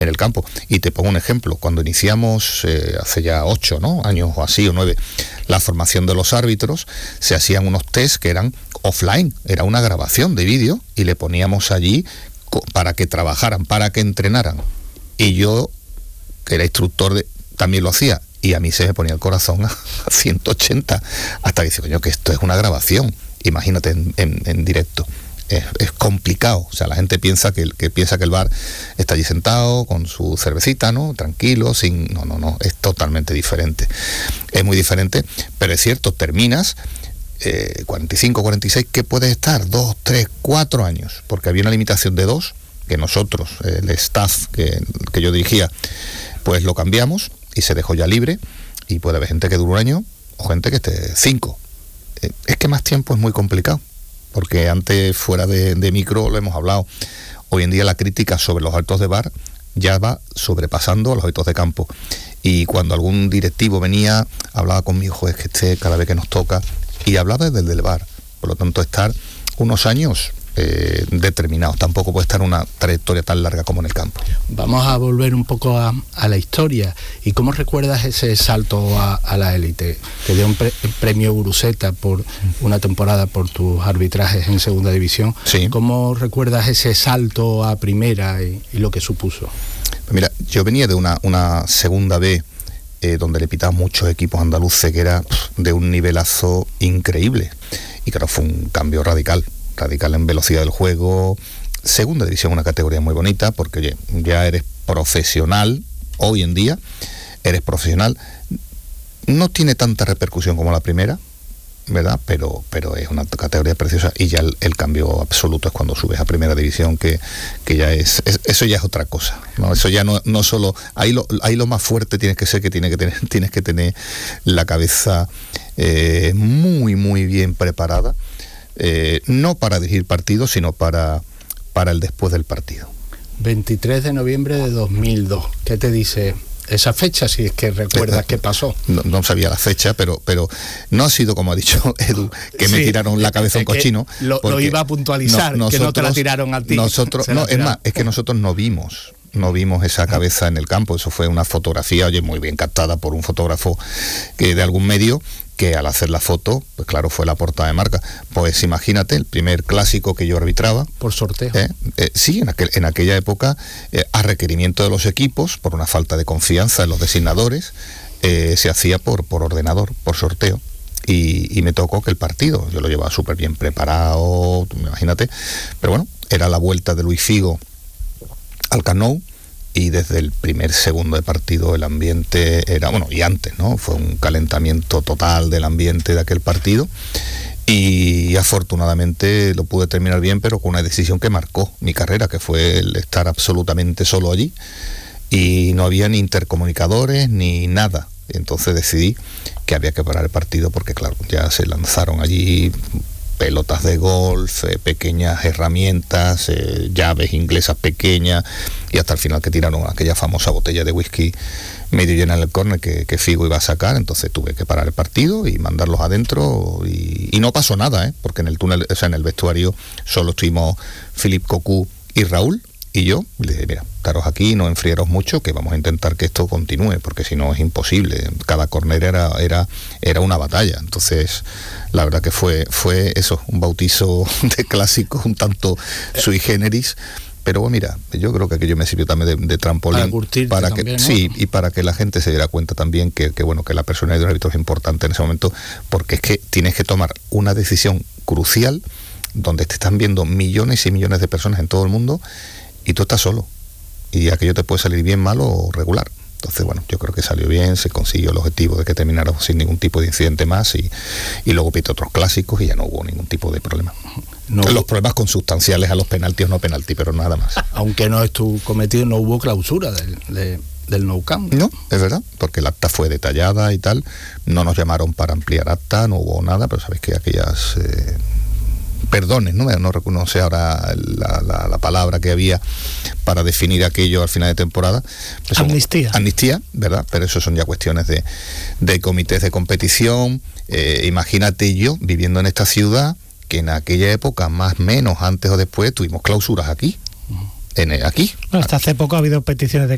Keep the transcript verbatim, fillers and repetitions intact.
en el campo. Y te pongo un ejemplo, cuando iniciamos eh, hace ya ocho, ¿no? años o así, o nueve, la formación de los árbitros, se hacían unos test que eran offline, era una grabación de vídeo y le poníamos allí co- para que trabajaran, para que entrenaran. Y yo, que era instructor, de, también lo hacía, y a mí se me ponía el corazón a ciento ochenta, hasta que dice, coño, que esto es una grabación, imagínate en, en, en directo. Es, es complicado, o sea, la gente piensa que, que piensa que el bar está allí sentado con su cervecita, ¿no? Tranquilo, sin... No, no, no, es totalmente diferente. Es muy diferente, pero es cierto, terminas eh, cuarenta y cinco, cuarenta y seis, que puedes estar dos, tres, cuatro años, porque había una limitación de dos, que nosotros, el staff que, que yo dirigía, pues lo cambiamos y se dejó ya libre, y puede haber gente que dure un año o gente que esté cinco. Eh, es que más tiempo es muy complicado. Porque antes, fuera de, de micro, lo hemos hablado. Hoy en día la crítica sobre los árbitros de bar ya va sobrepasando a los árbitros de campo. Y cuando algún directivo venía, hablaba conmigo, joder, es que este cada vez que nos toca, y hablaba desde el del bar. Por lo tanto, estar unos años eh, determinados. Tampoco puede estar una trayectoria tan larga como en el campo. Vamos a volver un poco a, a la historia. ¿Y cómo recuerdas ese salto a, a la élite? Te dio un pre, premio Guruseta por una temporada por tus arbitrajes en segunda división. Sí. ¿Cómo recuerdas ese salto a primera y, y lo que supuso? Mira, yo venía de una, una segunda B eh, donde le pitaban muchos equipos andaluces, que era pff, de un nivelazo increíble. Y claro, fue un cambio radical. radical en velocidad del juego. Segunda división, una categoría muy bonita, porque oye, ya eres profesional, hoy en día eres profesional, no tiene tanta repercusión como la primera, ¿verdad? Pero, pero es una categoría preciosa, y ya el, el cambio absoluto es cuando subes a primera división, que, que ya es, es, eso ya es otra cosa, ¿no? Eso ya no, no solo, ahí lo, ahí lo más fuerte tienes que ser que tiene que tener, tienes que tener la cabeza eh, muy, muy bien preparada. Eh, no para dirigir partidos, sino para, para el después del partido. veintitrés de noviembre de dos mil dos. ¿Qué te dice esa fecha, si es que recuerdas qué pasó? No, no sabía la fecha, pero, pero no ha sido, como ha dicho Edu, que sí, me tiraron la cabeza un cochino. Lo, lo iba a puntualizar, no, nosotros, que no te la tiraron a ti. Nosotros, no, es más, es que nosotros no vimos. No vimos esa cabeza en el campo. Eso fue una fotografía, oye, muy bien captada por un fotógrafo que de algún medio, que al hacer la foto, pues claro, fue la portada de Marca. Pues imagínate, el primer clásico que yo arbitraba. Por sorteo. Eh, eh, sí, en, aquel, en aquella época, eh, a requerimiento de los equipos, por una falta de confianza en los designadores, eh, se hacía por, por ordenador, por sorteo. Y, y me tocó que el partido, yo lo llevaba súper bien preparado, imagínate, pero bueno, era la vuelta de Luis Figo al Camp Nou, y desde el primer segundo de partido el ambiente era, bueno, y antes, ¿no? Fue un calentamiento total del ambiente de aquel partido, y afortunadamente lo pude terminar bien, pero con una decisión que marcó mi carrera, que fue el estar absolutamente solo allí, y no había ni intercomunicadores ni nada. Entonces decidí que había que parar el partido, porque claro, ya se lanzaron allí pelotas de golf, eh, pequeñas herramientas, eh, llaves inglesas pequeñas, y hasta el final que tiraron aquella famosa botella de whisky medio llena en el córner que, que Figo iba a sacar. Entonces tuve que parar el partido y mandarlos adentro, y, y no pasó nada, ¿eh? Porque en el túnel, o sea, en el vestuario solo estuvimos Philippe Cocu y Raúl, y yo le dije, mira, estaros aquí, no enfriaros mucho, que vamos a intentar que esto continúe, porque si no es imposible. Cada córner era, era, era una batalla. Entonces, la verdad que fue, fue eso, un bautizo de clásicos, un tanto sui generis. Pero bueno, mira, yo creo que aquello me sirvió también de, de trampolín para, para que también, ¿no? Sí, y para que la gente se diera cuenta también que, que bueno, que la personalidad de un árbitro es importante en ese momento, porque es que tienes que tomar una decisión crucial donde te están viendo millones y millones de personas en todo el mundo, y tú estás solo, y aquello te puede salir bien, mal o regular. Entonces, bueno, yo creo que salió bien, se consiguió el objetivo de que terminara sin ningún tipo de incidente más, y, y luego pité otros clásicos y ya no hubo ningún tipo de problema. No, los problemas consustanciales a los penaltis o no penaltis, pero nada más. Aunque no es tu cometido, no hubo clausura del, de, del Nou Camp. No, es verdad, porque el acta fue detallada y tal, no nos llamaron para ampliar acta, no hubo nada, pero sabéis que aquellas... Eh, perdones, no, no, no sé ahora la, la, la palabra que había para definir aquello al final de temporada. Pues amnistía. Son, amnistía, ¿verdad? Pero eso son ya cuestiones de, de comités de competición. Eh, imagínate yo viviendo en esta ciudad, que en aquella época, más o menos, antes o después, tuvimos clausuras aquí. En el, aquí. Bueno, hasta hace poco ha habido peticiones de